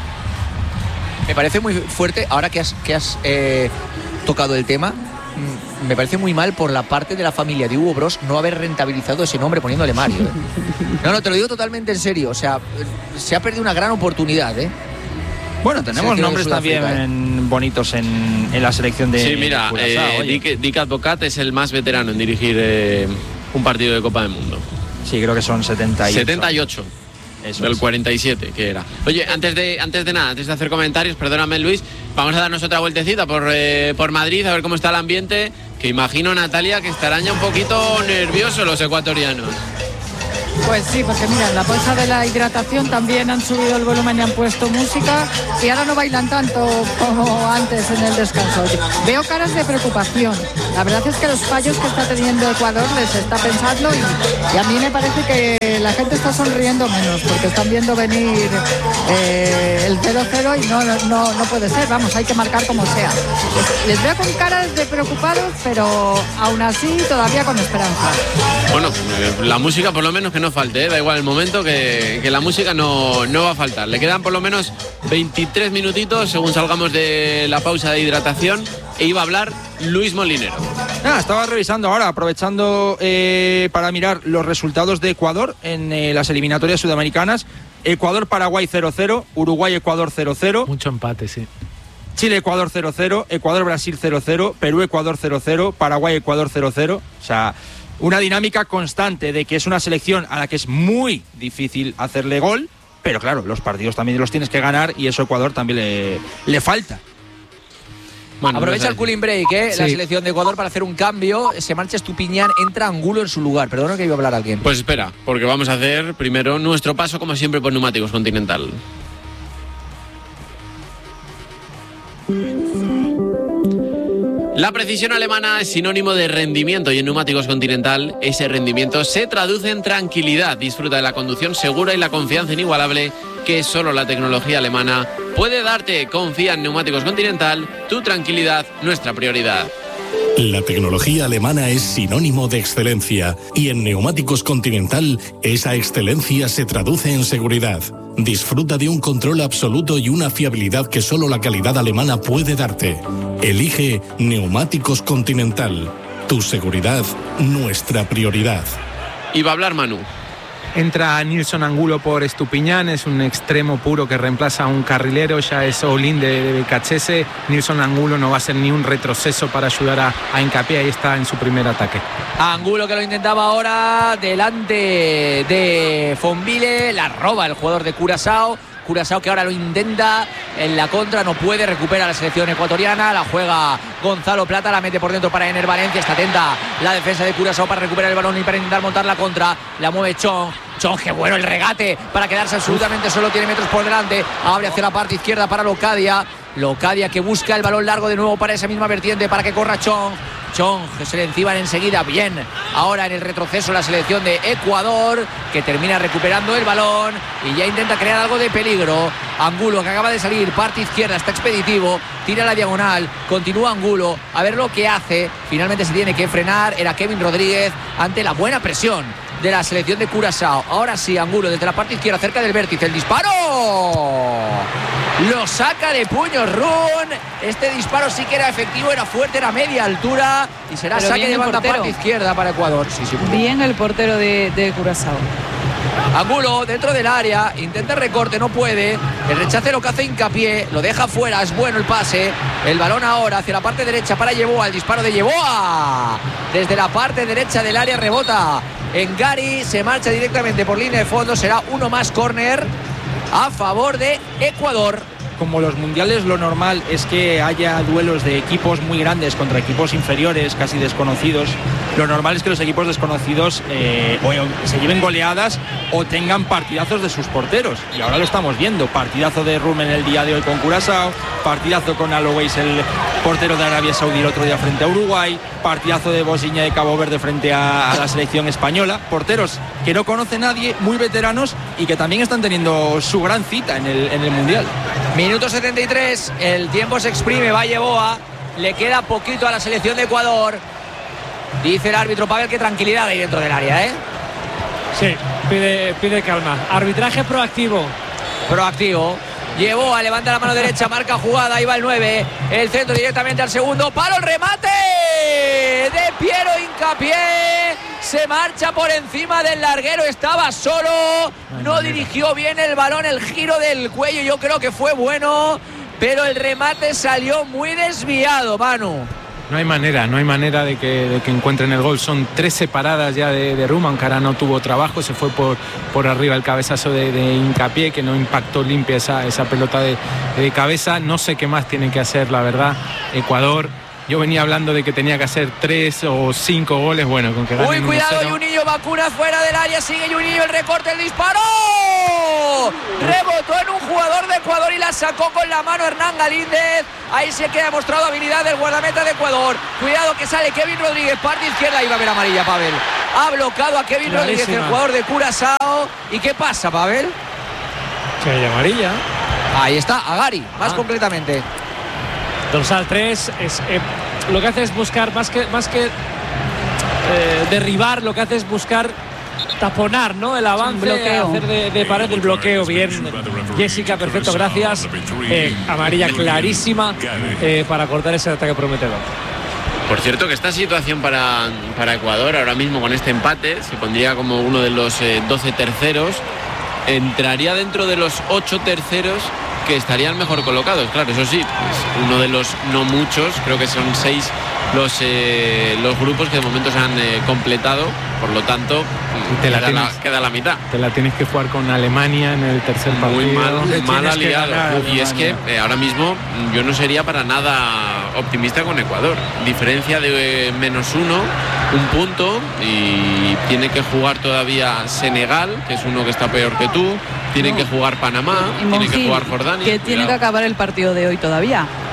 Me parece muy fuerte, ahora que has, que has eh, tocado el tema, me parece muy mal por la parte de la familia de Hugo Bros no haber rentabilizado ese nombre poniéndole Mario. ¿eh? No, no, te lo digo totalmente en serio. O sea, se ha perdido una gran oportunidad, ¿eh? Bueno, tenemos nombres también ¿eh? bonitos en, en la selección de... Sí, mira, eh, Dick, Dick Advocat es el más veterano en dirigir eh, un partido de Copa del Mundo. Sí, creo que son setenta y ocho. setenta y ocho. Eso del es. cuarenta y siete que era. Oye, antes de antes de nada, antes de hacer comentarios, perdóname Luis, vamos a darnos otra vueltecita por, eh, por Madrid, a ver cómo está el ambiente, que imagino, Natalia, que estarán ya un poquito nerviosos los ecuatorianos. Pues sí, porque mira, en la pausa de la hidratación también han subido el volumen y han puesto música y ahora no bailan tanto como antes en el descanso. Veo caras de preocupación. La verdad es que los fallos que está teniendo Ecuador les está pensando y, y a mí me parece que la gente está sonriendo menos porque están viendo venir eh, el cero cero y no, no, no puede ser. Vamos, hay que marcar como sea. Les, les veo con caras de preocupados, pero aún así todavía con esperanza. Bueno, la música por lo menos que no falte, ¿eh? Da igual el momento que, que la música no, no va a faltar. Le quedan por lo menos veintitrés minutitos según salgamos de la pausa de hidratación e iba a hablar Luis Molinero. Ah, estaba revisando ahora, aprovechando eh, para mirar los resultados de Ecuador en eh, las eliminatorias sudamericanas. Ecuador-Paraguay cero cero, Uruguay-Ecuador cero cero. Mucho empate, sí. Chile-Ecuador cero cero, Ecuador-Brasil cero cero, Perú-Ecuador cero cero, Paraguay-Ecuador cero cero. O sea, una dinámica constante de que es una selección a la que es muy difícil hacerle gol, pero claro, los partidos también los tienes que ganar y eso a Ecuador también le, le falta. Bueno, aprovecha el cooling break, ¿eh? Sí. La selección de Ecuador para hacer un cambio. Se marcha Estupiñán, entra Angulo en su lugar. Perdona que iba a hablar alguien. Pues espera, porque vamos a hacer primero nuestro paso, como siempre, por Neumáticos Continental. La precisión alemana es sinónimo de rendimiento y en Neumáticos Continental ese rendimiento se traduce en tranquilidad. Disfruta de la conducción segura y la confianza inigualable que solo la tecnología alemana puede darte. Confía en Neumáticos Continental, tu tranquilidad, nuestra prioridad. La tecnología alemana es sinónimo de excelencia y en Neumáticos Continental esa excelencia se traduce en seguridad. Disfruta de un control absoluto y una fiabilidad que solo la calidad alemana puede darte. Elige Neumáticos Continental. Tu seguridad, nuestra prioridad. Y va a hablar Manu. Entra Nilson Angulo por Estupiñán, es un extremo puro que reemplaza a un carrilero, ya es all-in de, de Becachese. Nilson Angulo no va a hacer ni un retroceso para ayudar a, a Hincapié, ahí está en su primer ataque. Angulo que lo intentaba ahora delante de Fonville, la roba el jugador de Curazao. Curazao que ahora lo intenta en la contra, no puede, recupera la selección ecuatoriana, la juega Gonzalo Plata, la mete por dentro para Ener Valencia, está atenta la defensa de Curazao para recuperar el balón y para intentar montar la contra, la mueve Chong, Chong, qué bueno el regate para quedarse absolutamente solo, tiene metros por delante, abre hacia la parte izquierda para Locadia, Locadia que busca el balón largo de nuevo para esa misma vertiente para que corra Chong, Chong que se le enciban enseguida, bien, ahora en el retroceso la selección de Ecuador que termina recuperando el balón y ya intenta crear algo de peligro. Angulo que acaba de salir, parte izquierda, está expeditivo, tira la diagonal, continúa Angulo, a ver lo que hace, finalmente se tiene que frenar, era Kevin Rodríguez ante la buena presión de la selección de Curazao. Ahora sí, Angulo desde la parte izquierda cerca del vértice, el disparo lo saca de puño Run, este disparo sí que era efectivo, era fuerte, era media altura y será Pero saque de banda portero. parte izquierda para Ecuador. Sí, sí, bien el portero de, de Curazao. Angulo dentro del área, intenta el recorte, no puede, el rechace lo que hace Hincapié, lo deja fuera, es bueno el pase, el balón ahora hacia la parte derecha para Yeboa, el disparo de Yeboa desde la parte derecha del área, rebota en Gary, se marcha directamente por línea de fondo, será uno más córner a favor de Ecuador. Como los mundiales, lo normal es que haya duelos de equipos muy grandes contra equipos inferiores, casi desconocidos. Lo normal es que los equipos desconocidos eh, o se lleven goleadas o tengan partidazos de sus porteros. Y ahora lo estamos viendo. Partidazo de Rum en el día de hoy con Curazao, partidazo con Alois, el portero de Arabia Saudí, el otro día frente a Uruguay, partidazo de Bosnia de Cabo Verde frente a, a la selección española. Porteros que no conoce nadie, muy veteranos y que también están teniendo su gran cita en el, en el mundial. Minuto setenta y tres, el tiempo se exprime, va Yeboa, le queda poquito a la selección de Ecuador. Dice el árbitro Pavel que tranquilidad ahí dentro del área, ¿eh? Sí, pide, pide calma. Arbitraje proactivo. Proactivo. Yeboa, levanta la mano derecha, marca jugada, ahí va el nueve. El centro directamente al segundo palo, el remate de Piero Hincapié. Se marcha por encima del larguero, estaba solo, no dirigió bien el balón, el giro del cuello yo creo que fue bueno, pero el remate salió muy desviado, Manu. No hay manera, no hay manera de que, de que encuentren el gol. Son tres separadas ya de, de Ruma, aunque ahora no tuvo trabajo, se fue por, por arriba el cabezazo de, de Hincapié, que no impactó limpia esa, esa pelota de, de cabeza. No sé qué más tiene que hacer, la verdad, Ecuador. Yo venía hablando de que tenía que hacer tres o cinco goles, bueno, con que ganen. Uy, cuidado, Juninho Vacuna fuera del área, sigue Juninho, el recorte, el disparo. Rebotó en un jugador de Ecuador y la sacó con la mano Hernán Galíndez. Ahí sí que ha demostrado habilidad del guardameta de Ecuador. Cuidado que sale Kevin Rodríguez, parte izquierda, iba a ver amarilla, Pavel. Ha bloqueado a Kevin Clarísima. Rodríguez, el jugador de Curazao. ¿Y qué pasa, Pavel? Que hay amarilla. Ahí está, a Gary, más Ah. concretamente. Dorsal tres, es, eh, lo que hace es buscar, más que, más que eh, derribar, lo que hace es buscar taponar, ¿no? El avance, bloqueo. hacer de, de pared el bloqueo. Bien, Jessica, perfecto, gracias. Eh, amarilla clarísima eh, para cortar ese ataque prometedor. Por cierto que esta situación para, para Ecuador ahora mismo con este empate se pondría como uno de los eh, doce terceros, entraría dentro de los ocho terceros que estarían mejor colocados. Claro, eso sí, es uno de los no muchos, creo que son seis los, eh, los grupos que de momento se han eh, completado, por lo tanto te la queda, tienes, la, queda la mitad. Te la tienes que jugar con Alemania en el tercer partido. Muy mal, mal aliado. Ganar, y es que eh, ahora mismo yo no sería para nada optimista con Ecuador. Diferencia de eh, menos uno, un punto, y tiene que jugar todavía Senegal, que es uno que está peor que tú. Tienen no. que jugar Panamá, y tienen Monjil, que jugar Jordania. que tiene que acabar el partido de hoy todavía.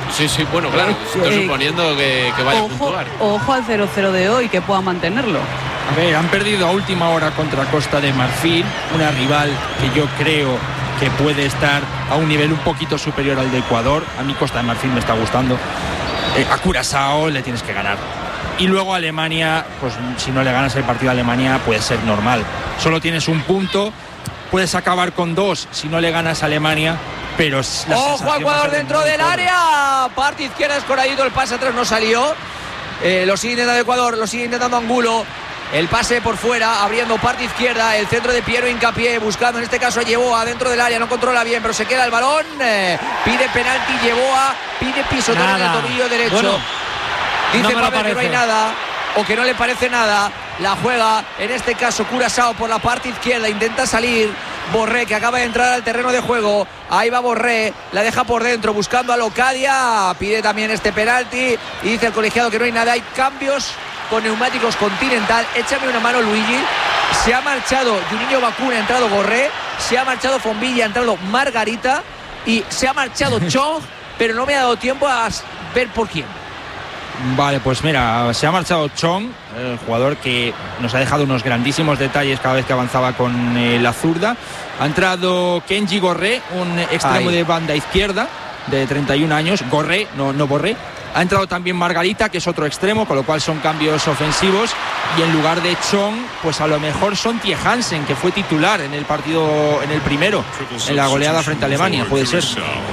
Sí, sí, bueno, claro, estoy Eh, suponiendo que, que vaya ojo, a puntuar. ojo al cero cero de hoy, que pueda mantenerlo. A ver, han perdido a última hora contra Costa de Marfil, una rival que yo creo que puede estar a un nivel un poquito superior al de Ecuador. A mí Costa de Marfil me está gustando. Eh, a Curazao le tienes que ganar. Y luego a Alemania, pues si no le ganas el partido a Alemania puede ser normal. Solo tienes un punto, puedes acabar con dos si no le ganas a Alemania, pero... ¡Ojo a Ecuador dentro del área! Parte izquierda, escoradito, el pase atrás no salió. Eh, lo sigue intentando Ecuador, lo sigue intentando Angulo. El pase por fuera, abriendo parte izquierda, el centro de Piero Hincapié, buscando en este caso a Yeboa dentro del área, no controla bien, pero se queda el balón, eh, pide penalti Yeboa, pide pisotón en el tobillo derecho. Bueno, dice no Pavel que no hay nada, o que no le parece nada, la juega, en este caso Curazao por la parte izquierda, intenta salir, Borré que acaba de entrar al terreno de juego, ahí va Borré, la deja por dentro, buscando a Locadia, pide también este penalti, y dice el colegiado que no hay nada, hay cambios con neumáticos Continental. Échame una mano, Luigi. Se ha marchado Juninho Bacuna, ha entrado Borré, se ha marchado Fombilla, ha entrado Margarita y se ha marchado Chong, pero no me ha dado tiempo a ver por quién. Vale, pues mira, se ha marchado Chong, el jugador que nos ha dejado unos grandísimos detalles cada vez que avanzaba con eh, la zurda. Ha entrado Kenji Gorré, un extremo Ay. de banda izquierda de treinta y un años. Gorré, no, no Borré. Ha entrado también Margarita, que es otro extremo, con lo cual son cambios ofensivos. Y en lugar de Chong, pues a lo mejor Sontie Hansen, que fue titular en el partido, en el primero, en la goleada frente a Alemania, puede ser.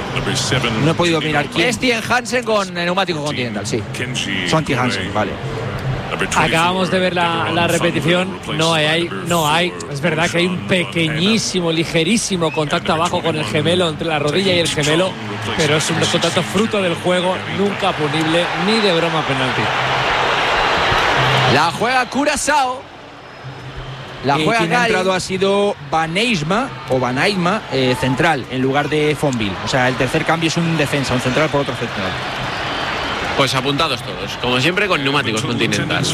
No he podido mirar quién. Es Tien Hansen con neumático Continental, sí. Sontie Hansen, vale. Acabamos de ver la, la repetición. No hay, no hay. Es verdad que hay un pequeñísimo, ligerísimo contacto abajo con el gemelo, entre la rodilla y el gemelo, pero es un contacto fruto del juego, nunca punible, ni de broma penalti. La juega Curazao. La Eh, juega quien ha Gary. entrado ha sido Baneisma o Banaisma, eh, central, en lugar de Fonville. O sea, el tercer cambio es un defensa, un central por otro central. Pues apuntados todos, como siempre con neumáticos Continental.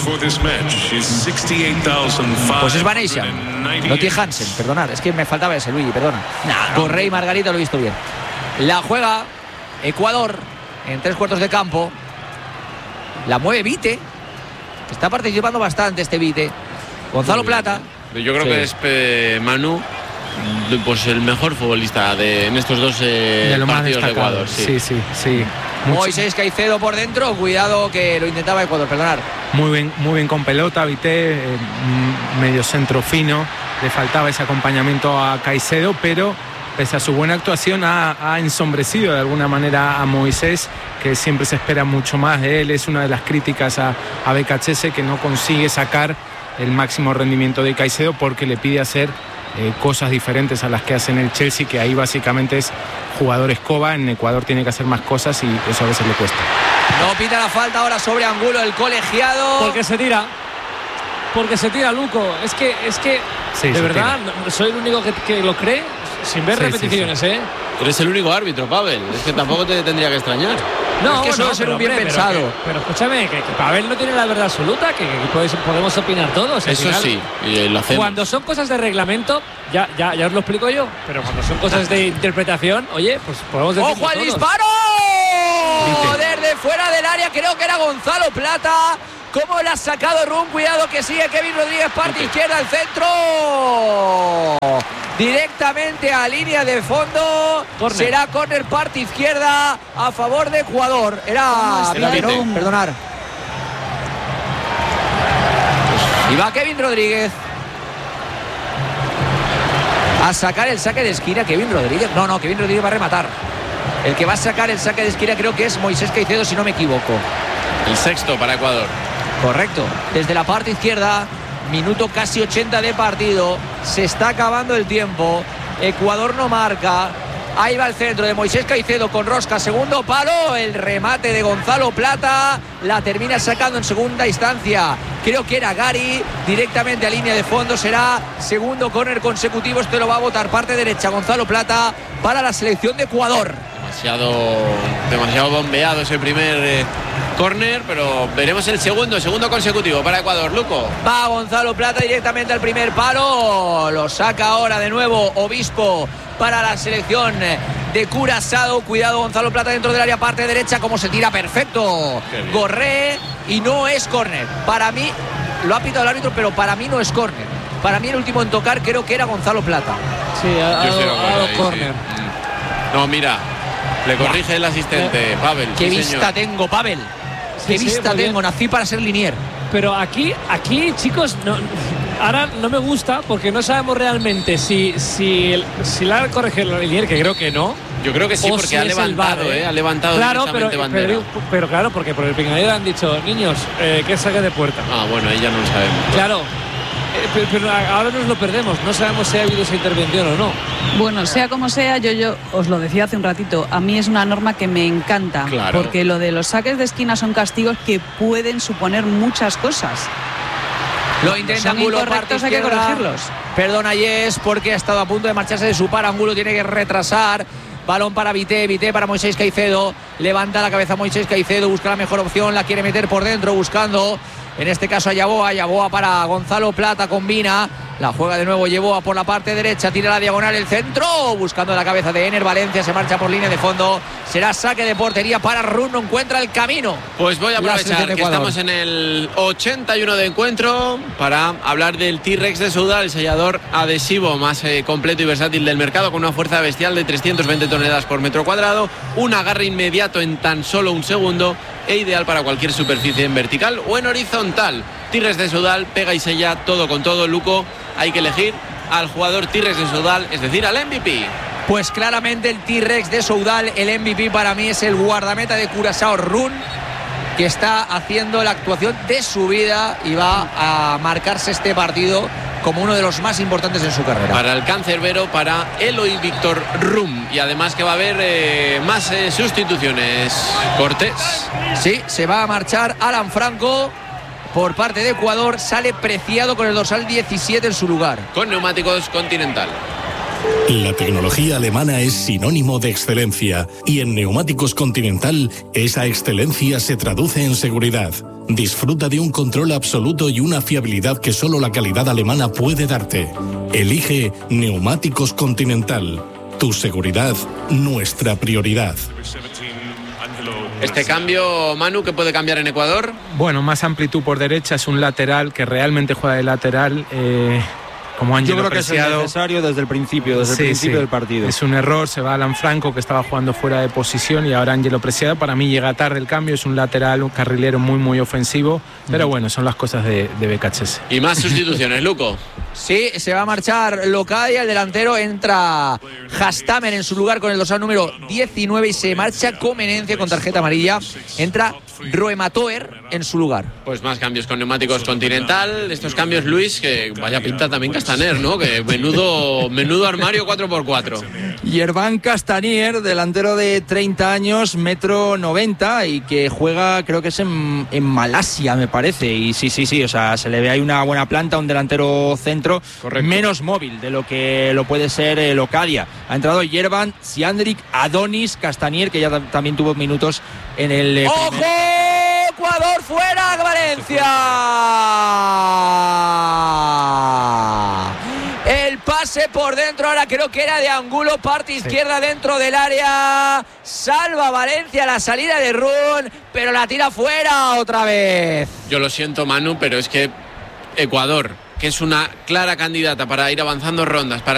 Pues es Vanessa, no Tien Hansen, perdonad, es que me faltaba ese, Luigi, perdona. Correa y Margarita lo he visto bien. La juega Ecuador en tres cuartos de campo. La mueve Vite. Está participando bastante este Vite. Gonzalo Plata. Yo creo Sí. que es eh, Manu, pues el mejor futbolista de, en estos dos eh, de lo más partidos de destacado. Ecuador. Sí, sí, sí. Mucho- Moisés Caicedo por dentro. Cuidado que lo intentaba Ecuador, perdonad. Muy bien, muy bien con pelota, Vité, eh, mm, medio centro fino, le faltaba ese acompañamiento a Caicedo, pero pese a su buena actuación ha, ha ensombrecido de alguna manera a Moisés, que siempre se espera mucho más de él. Es una de las críticas a, a Becachese, que no consigue sacar el máximo rendimiento de Caicedo porque le pide hacer eh, cosas diferentes a las que hace en el Chelsea, que ahí básicamente es jugador escoba. En Ecuador tiene que hacer más cosas y eso a veces le cuesta. No pita la falta ahora sobre Angulo, el colegiado. Porque se tira. Porque se tira, Luco. Es que, es que, Sí, de se verdad, no- soy el único que, que lo cree sin ver Sí, sí, repeticiones, sí. ¿eh? Eres el único árbitro, Pavel. Es que tampoco te tendría que extrañar. No, Es que suele ser pero, un bien hombre, pensado. Pero, que- pero escúchame, que, que Pavel no tiene la verdad absoluta, que, que podéis- podemos opinar todos. Al Eso final, sí, y eh, lo hacemos. Cuando son cosas de reglamento, ya, ya, ya os lo explico yo, pero cuando son cosas de interpretación, oye, pues podemos decir. ¡Ojo al disparo! Desde fuera del área, creo que era Gonzalo Plata. ¿Cómo le ha sacado Rum? Cuidado que sigue Kevin Rodríguez, parte izquierda al centro. Directamente a línea de fondo. Córner. Será córner parte izquierda a favor de Ecuador. Era Era Vite, ¿no? Vite. Perdonar. Y va Kevin Rodríguez a sacar el saque de esquina. Kevin Rodríguez. No, no, Kevin Rodríguez va a rematar. El que va a sacar el saque de esquina creo que es Moisés Caicedo, si no me equivoco. El sexto para Ecuador. Correcto. Desde la parte izquierda, minuto casi ochenta de partido. Se está acabando el tiempo. Ecuador no marca. Ahí va el centro de Moisés Caicedo con rosca. Segundo palo. El remate de Gonzalo Plata. La termina sacando en segunda instancia. Creo que era Gary. Directamente a línea de fondo. Será segundo córner consecutivo. Este lo va a votar parte derecha Gonzalo Plata para la selección de Ecuador. Demasiado, demasiado bombeado ese primer eh, córner, pero veremos el segundo, segundo consecutivo para Ecuador. Luco. Va Gonzalo Plata directamente al primer palo. Lo saca ahora de nuevo Obispo para la selección de Curazao. Cuidado, Gonzalo Plata dentro del área, parte derecha, como se tira, perfecto. Gorré, y no es córner. Para mí, lo ha pitado el árbitro, pero para mí no es córner. Para mí el último en tocar creo que era Gonzalo Plata. Sí, ha dado córner. Sí. No, mira, le corrige el asistente, Pavel. Qué sí, vista señor. tengo, Pavel. Qué Sí, vista sí, tengo, nací para ser linier. Pero aquí, aquí chicos, no, ahora no me gusta porque no sabemos realmente si, si, el, si la corrige el linier, que creo que no. Yo creo que sí, o porque si ha es el levantado, V A R, eh, ha levantado claro, pero, directamente bandera. pero, pero claro, porque por el pinganillo han dicho, niños, eh, que saque de puerta. Ah, bueno, ahí ya no lo sabemos. Claro, eh, pero, pero ahora nos lo perdemos, no sabemos si ha habido esa intervención o no. Bueno, sea como sea, yo, yo os lo decía hace un ratito, a mí es una norma que me encanta, Claro. porque lo de los saques de esquina son castigos que pueden suponer muchas cosas. Lo intenta Son Angulo, incorrectos, parte hay que izquierda. corregirlos. Perdona, Yes, porque ha estado a punto de marcharse de su par. Angulo tiene que retrasar. Balón para Vité, Vité para Moisés Caicedo. Levanta la cabeza Moisés Caicedo, busca la mejor opción, la quiere meter por dentro, buscando en este caso a Yaboa. Yaboa para Gonzalo Plata, combina. La juega de nuevo Yaboa por la parte derecha, tira la diagonal, el centro, buscando la cabeza de Ener Valencia, se marcha por línea de fondo. Será saque de portería para Run, no encuentra el camino. Pues voy a La aprovechar selección de que Ecuador. estamos en el ochenta y uno de encuentro para hablar del T-Rex de Soudal, el sellador adhesivo más eh, completo y versátil del mercado, con una fuerza bestial de trescientas veinte toneladas por metro cuadrado, un agarre inmediato en tan solo un segundo e ideal para cualquier superficie en vertical o en horizontal. T-Rex de Soudal, pega y sella todo con todo. Luco, hay que elegir al jugador T-Rex de Soudal, es decir, al M V P. Pues claramente el T-Rex de Soudal, el M V P para mí es el guardameta de Curazao, Run, que está haciendo la actuación de su vida y va a marcarse este partido como uno de los más importantes en su carrera. Para el cancerbero, para Eloy Víctor Rum. Y además que va a haber eh, más eh, sustituciones. Cortés. Sí, se va a marchar Alan Franco por parte de Ecuador. Sale Preciado con el dorsal diecisiete en su lugar. Con neumáticos Continental. La tecnología alemana es sinónimo de excelencia y en Neumáticos Continental esa excelencia se traduce en seguridad. Disfruta de un control absoluto y una fiabilidad que solo la calidad alemana puede darte. Elige Neumáticos Continental. Tu seguridad, nuestra prioridad. Este cambio, Manu, ¿qué puede cambiar en Ecuador? Bueno, más amplitud por derecha, es un lateral que realmente juega de lateral. Eh... Como Yo Ángelo creo que Preciado. es el necesario desde el principio, desde Sí, el principio sí. del partido. Es un error, se va Alan Franco, que estaba jugando fuera de posición, y ahora Ángelo Preciado. Para mí llega tarde el cambio, es un lateral, un carrilero muy, muy ofensivo, pero bueno, son las cosas de, de B K H S. Y más sustituciones, Luco. Sí, se va a marchar Locadia, el delantero, entra Hastamer en su lugar con el dorsal número diecinueve y se marcha Comenencia con tarjeta amarilla. Entra Roematoer en su lugar. Pues más cambios con neumáticos Continental. Estos cambios, Luis, que vaya pinta también Castaner, ¿no? Que menudo, menudo armario cuatro por cuatro. Yerván Castanier, delantero de treinta años, metro noventa, y que juega, creo que es en, en Malasia, me parece. Y sí, sí, sí, o sea, se le ve ahí una buena planta, un delantero centro. Correcto. Menos móvil de lo que lo puede ser el Locadia. Ha entrado Yerván, Siandrik, Adonis, Castanier, que ya t- también tuvo minutos en el... eh, ¡Ojo! primer- Ecuador fuera, Valencia. El pase por dentro, ahora creo que era de Angulo, parte izquierda dentro del área. Salva Valencia la salida de Run, pero la tira fuera otra vez. Yo lo siento, Manu, pero es que Ecuador, que es una clara candidata para ir avanzando rondas, para